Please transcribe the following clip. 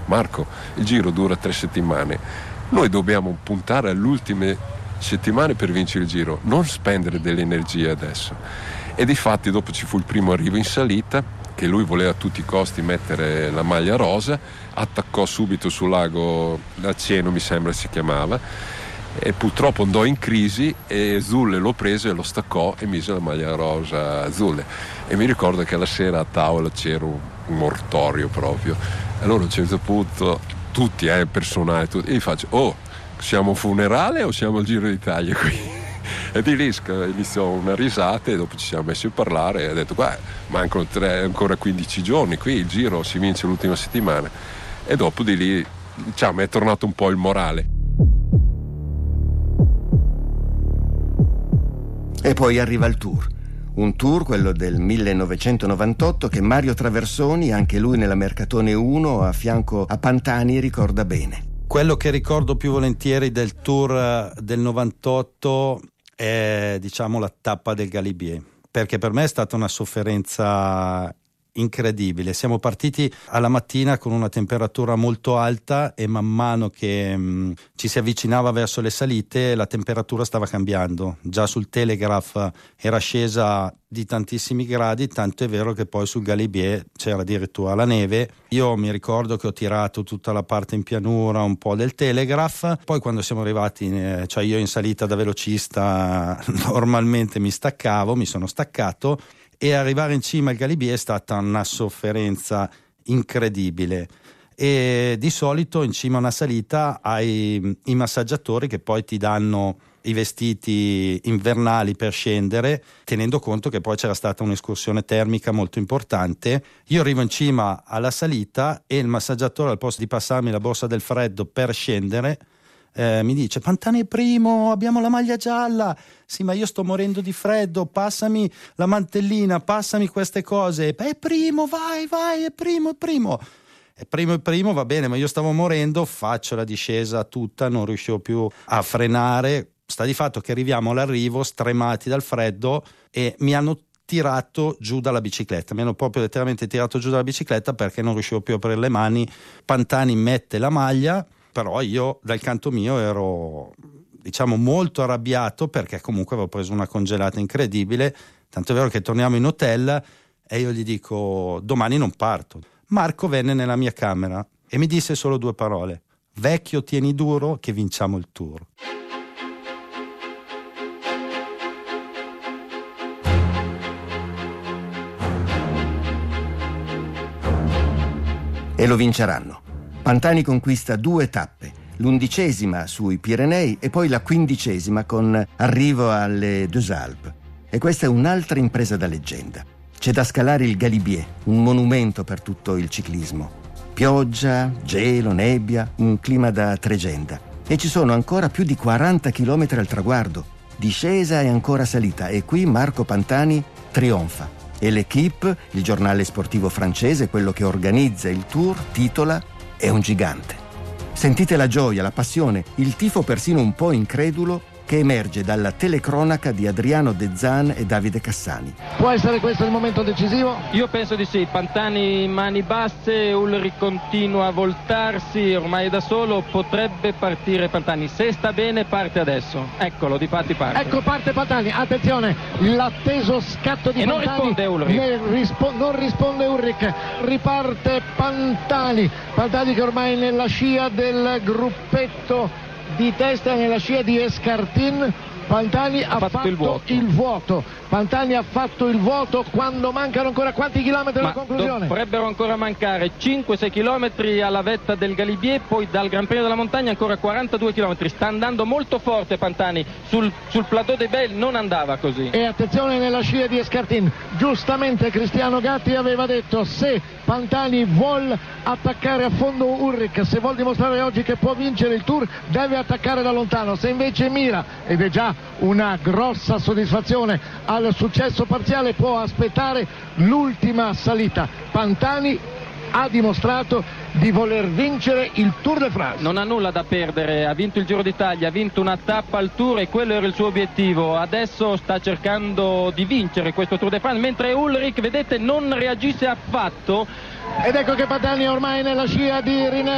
Marco, il Giro dura 3 settimane, noi dobbiamo puntare alle ultime settimane per vincere il Giro, non spendere delle energie adesso. E difatti dopo ci fu il primo arrivo in salita, che lui voleva a tutti i costi mettere la maglia rosa, attaccò subito sul lago Laceno, mi sembra si chiamava, e purtroppo andò in crisi e Zulle lo prese, lo staccò e mise la maglia rosa a Zulle. E mi ricordo che la sera a tavola c'era un mortorio proprio. Allora a un certo punto tutti, personale, tutti, e gli faccio: siamo a un funerale o siamo al Giro d'Italia qui? E di lì iniziò una risata e dopo ci siamo messi a parlare e ha detto: mancano ancora 15 giorni, qui il Giro si vince l'ultima settimana. E dopo di lì, diciamo, è tornato un po' il morale. E poi arriva il Tour. Un Tour, quello del 1998, che Mario Traversoni, anche lui nella Mercatone 1 a fianco a Pantani, ricorda bene. Quello che ricordo più volentieri del Tour del 98 è, diciamo, la tappa del Galibier, perché per me è stata una sofferenza incredibile. Siamo partiti alla mattina con una temperatura molto alta e man mano che ci si avvicinava verso le salite la temperatura stava cambiando. Già sul Telegraph era scesa di tantissimi gradi, tanto è vero che poi sul Galibier c'era addirittura la neve. Io mi ricordo che ho tirato tutta la parte in pianura, un po' del Telegraph, poi quando siamo arrivati, cioè io in salita da velocista normalmente mi sono staccato, e arrivare in cima al Galibier è stata una sofferenza incredibile. E di solito in cima a una salita hai i massaggiatori che poi ti danno i vestiti invernali per scendere, tenendo conto che poi c'era stata un'escursione termica molto importante. Io arrivo in cima alla salita e il massaggiatore, al posto di passarmi la borsa del freddo per scendere, mi dice: Pantani è primo, abbiamo la maglia gialla. Sì, ma io sto morendo di freddo, passami la mantellina, passami queste cose. È primo, vai, è primo, va bene, ma io stavo morendo, faccio la discesa tutta, non riuscivo più a frenare. Sta di fatto che arriviamo all'arrivo stremati dal freddo e mi hanno tirato giù dalla bicicletta, mi hanno proprio letteralmente tirato giù dalla bicicletta perché non riuscivo più a aprire le mani. Pantani mette la maglia, però io dal canto mio ero, diciamo, molto arrabbiato perché comunque avevo preso una congelata incredibile, tanto è vero che torniamo in hotel e io gli dico: domani non parto. Marco venne nella mia camera e mi disse solo 2 parole: vecchio, tieni duro che vinciamo il Tour. E lo vinceranno. Pantani conquista 2 tappe, l'11ª sui Pirenei e poi la 15ª con arrivo alle Deux Alpes. E questa è un'altra impresa da leggenda. C'è da scalare il Galibier, un monumento per tutto il ciclismo. Pioggia, gelo, nebbia, un clima da tregenda. E ci sono ancora più di 40 chilometri al traguardo, discesa e ancora salita. E qui Marco Pantani trionfa. E l'Équipe, il giornale sportivo francese, quello che organizza il Tour, titola: è un gigante. Sentite la gioia, la passione, il tifo persino un po' incredulo che emerge dalla telecronaca di Adriano De Zan e Davide Cassani. Può essere questo il momento decisivo? Io penso di sì. Pantani mani basse, Ullrich continua a voltarsi, ormai da solo, potrebbe partire Pantani. Se sta bene parte adesso. Eccolo, difatti parte. Ecco, parte Pantani, attenzione, l'atteso scatto di e Pantani. Non risponde Ullrich. Non risponde Ullrich, riparte Pantani che ormai nella scia del gruppetto di testa, nella scia di Escartin. Pantani ha fatto il vuoto. Pantani ha fatto il vuoto quando mancano ancora quanti chilometri alla conclusione? Dovrebbero ancora mancare 5-6 chilometri alla vetta del Galibier, poi dal Gran Premio della Montagna ancora 42 chilometri. Sta andando molto forte Pantani, sul plateau dei Belles non andava così. E attenzione nella scia di Escartin. Giustamente Cristiano Gatti aveva detto: se Pantani vuol attaccare a fondo Ullrich, se vuol dimostrare oggi che può vincere il Tour, deve attaccare da lontano. Se invece mira, ed è già una grossa soddisfazione, al successo parziale, può aspettare l'ultima salita. Pantani ha dimostrato di voler vincere il Tour de France. Non ha nulla da perdere, ha vinto il Giro d'Italia, ha vinto una tappa al Tour e quello era il suo obiettivo. Adesso sta cercando di vincere questo Tour de France, mentre Ullrich, vedete, non reagisce affatto. Ed ecco che Pantani è ormai nella scia di Rinelli.